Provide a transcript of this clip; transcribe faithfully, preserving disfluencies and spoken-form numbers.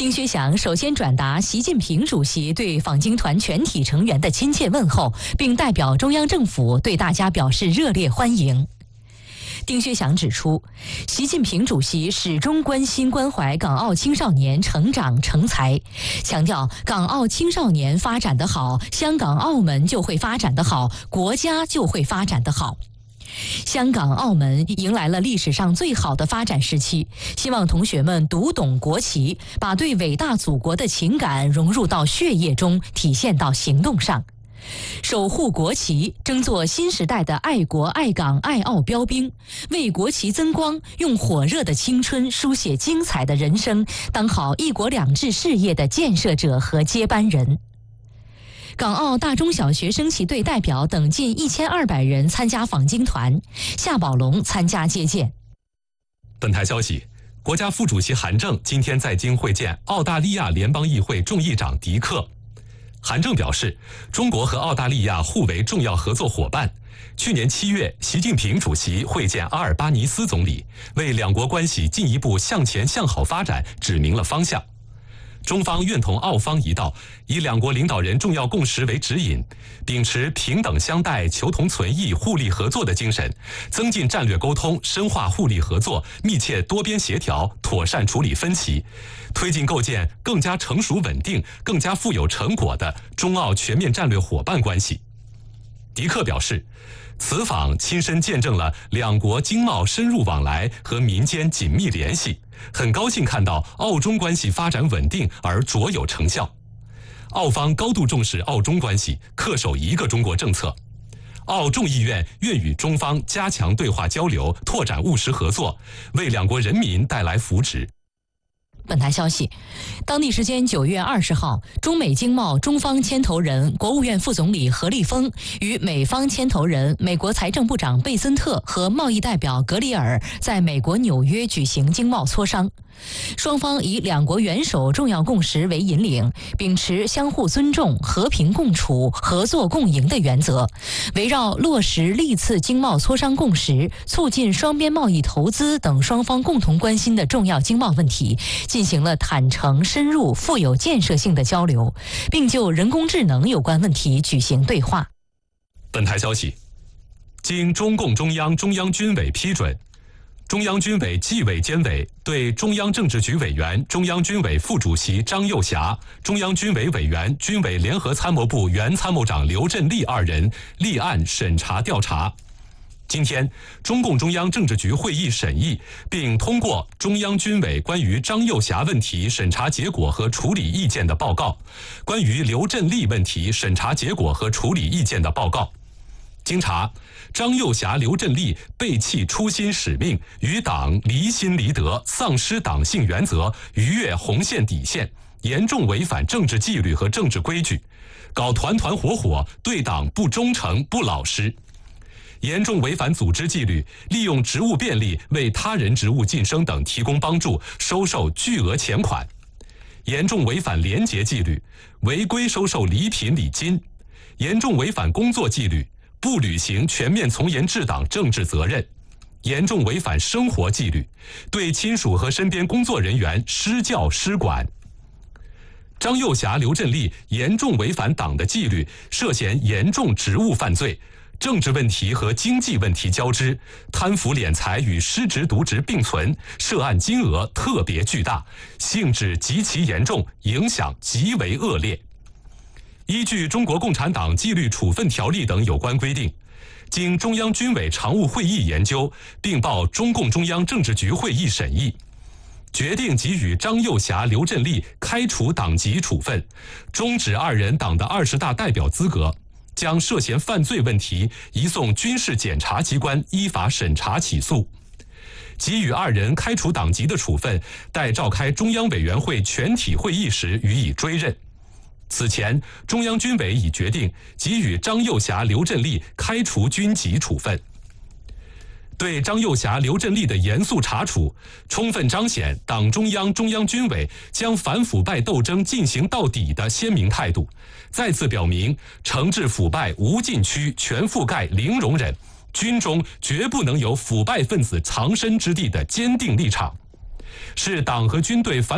丁薛祥首先转达习近平主席对访京团全体成员的亲切问候，并代表中央政府对大家表示热烈欢迎。丁薛祥指出，习近平主席始终关心关怀港澳青少年成长成才，强调港澳青少年发展得好，香港、澳门就会发展得好，国家就会发展得好。香港、澳门迎来了历史上最好的发展时期，希望同学们读懂国旗，把对伟大祖国的情感融入到血液中，体现到行动上。守护国旗，争做新时代的爱国爱港爱澳标兵，为国旗增光，用火热的青春书写精彩的人生，当好一国两制事业的建设者和接班人。港澳大中小学升旗队代表等近一千二百人参加访京团，夏宝龙参加接见。 本台消息，国家副主席韩正今天在京会见澳大利亚联邦议会众议长迪克。韩正表示，中国和澳大利亚互为重要合作伙伴。去年七月，习近平主席会见阿尔巴尼斯总理，为两国关系进一步向前向好发展指明了方向。中方愿同澳方一道，以两国领导人重要共识为指引，秉持平等相待、求同存异、互利合作的精神，增进战略沟通，深化互利合作，密切多边协调，妥善处理分歧，推进构建更加成熟稳定、更加富有成果的中澳全面战略伙伴关系。迪克表示，此访亲身见证了两国经贸深入往来和民间紧密联系，很高兴看到澳中关系发展稳定而卓有成效。澳方高度重视澳中关系，恪守一个中国政策。澳众议院愿与中方加强对话交流，拓展务实合作，为两国人民带来福祉。 本台消息，当地时间九月二十号，中美经贸中方牵头人、国务院副总理何立峰与美方牵头人、美国财政部长贝森特和贸易代表格里尔在美国纽约举行经贸磋商。双方以两国元首重要共识为引领，秉持相互尊重、和平共处、合作共赢的原则，围绕落实历次经贸磋商共识、促进双边贸易投资等双方共同关心的重要经贸问题，进行了坦诚、深入、富有建设性的交流，并就人工智能有关问题举行对话。 本台消息，经中共中央、中央军委批准，中央军委纪委监委对中央政治局委员、中央军委副主席张又侠、中央军委委员、军委联合参谋部原参谋长刘振立二人立案审查调查。今天，中共中央政治局会议审议并通过中央军委关于张又侠问题审查结果和处理意见的报告，关于刘振立问题审查结果和处理意见的报告。经查，张又侠、刘振立背弃初心使命，与党离心离德，丧失党性原则，逾越红线底线，严重违反政治纪律和政治规矩，搞团团伙伙，对党不忠诚、不老实，严重违反组织纪律，利用职务便利为他人职务晋升等提供帮助，收受巨额钱款，严重违反廉洁纪律，违规收受礼品礼金，严重违反工作纪律，不履行全面从严治党政治责任，严重违反生活纪律，对亲属和身边工作人员施教施管。张又侠、刘振立严重违反党的纪律，涉嫌严重职务犯罪，政治问题和经济问题交织，贪腐敛财与失职渎职并存，涉案金额特别巨大，性质极其严重，影响极为恶劣。依据《中国共产党纪律处分条例》等有关规定，经中央军委常务会议研究，并报中共中央政治局会议审议，决定给予张又侠、刘振立开除党籍处分，终止二人党的二十大代表资格，将涉嫌犯罪问题移送军事检察机关依法审查起诉。给予二人开除党籍的处分，待召开中央委员会全体会议时予以追认。此前，中央军委已决定给予张又侠、刘振立开除军籍处分。对张又侠、刘振立的严肃查处，充分彰显党中央、中央军委将反腐败斗争进行到底的鲜明态度，再次表明惩治腐败无禁区、全覆盖、零容忍，军中绝不能有腐败分子藏身之地的坚定立场，是党和军队反